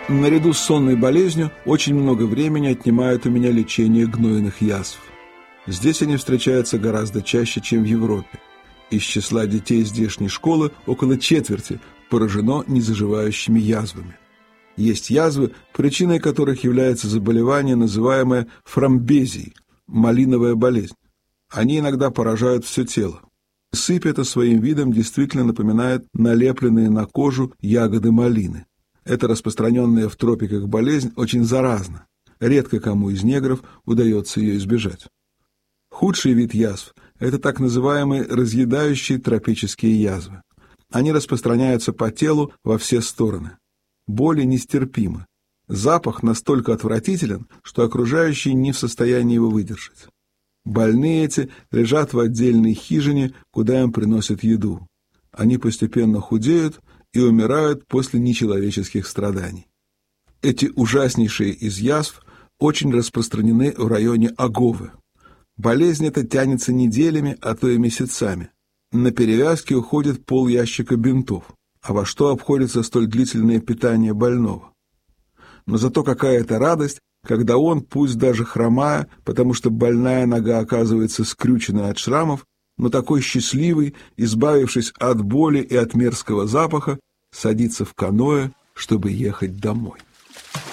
Наряду с сонной болезнью очень много времени отнимает у меня лечение гнойных язв. Здесь они встречаются гораздо чаще, чем в Европе. Из числа детей здешней школы около четверти поражено незаживающими язвами. Есть язвы, причиной которых является заболевание, называемое фрамбезией – малиновая болезнь. Они иногда поражают все тело. Сыпь эта своим видом действительно напоминает налепленные на кожу ягоды малины. Эта распространенная в тропиках болезнь очень заразна. Редко кому из негров удается ее избежать. Худший вид язв – это так называемые разъедающие тропические язвы. Они распространяются по телу во все стороны. Боли нестерпимы. Запах настолько отвратителен, что окружающие не в состоянии его выдержать. Больные эти лежат в отдельной хижине, куда им приносят еду. Они постепенно худеют и умирают после нечеловеческих страданий. Эти ужаснейшие из язв очень распространены в районе Аговы. Болезнь эта тянется неделями, а то и месяцами. На перевязки уходит пол-ящика бинтов. А во что обходится столь длительное питание больного? Но зато какая это радость, когда он, пусть даже хромая, потому что больная нога оказывается скрюченной от шрамов, но такой счастливый, избавившись от боли и от мерзкого запаха, садится в каноэ, чтобы ехать домой.